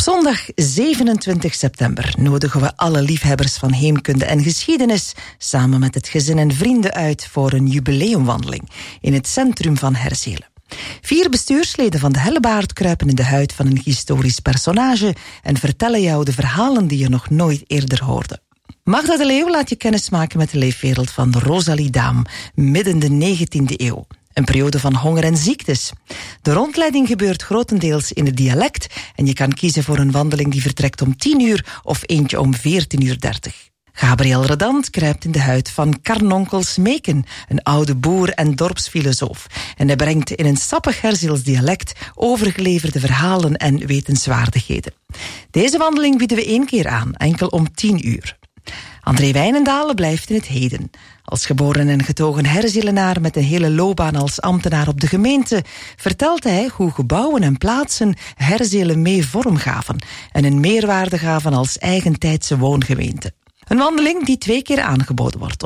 zondag 27 september nodigen we alle liefhebbers van heemkunde en geschiedenis samen met het gezin en vrienden uit voor een jubileumwandeling in het centrum van Herzelen. 4 bestuursleden van de Hellebaard kruipen in de huid van een historisch personage en vertellen jou de verhalen die je nog nooit eerder hoorde. Magda de Leeuw laat je kennismaken met de leefwereld van Rosalie Daam, midden de 19e eeuw. Een periode van honger en ziektes. De rondleiding gebeurt grotendeels in het dialect en je kan kiezen voor een wandeling die vertrekt om 10 uur of eentje om 14:30. Gabriel Redant kruipt in de huid van Karnonkel Smeken, een oude boer en dorpsfilosoof. En hij brengt in een sappig Herzeels dialect overgeleverde verhalen en wetenswaardigheden. Deze wandeling bieden we 1 keer aan, enkel om 10 uur. André Wijnendalen blijft in het heden. Als geboren en getogen Herzelenaar met een hele loopbaan als ambtenaar op de gemeente, vertelt hij hoe gebouwen en plaatsen Herzelen mee vorm gaven en een meerwaarde gaven als eigentijdse woongemeente. Een wandeling die 2 keer aangeboden wordt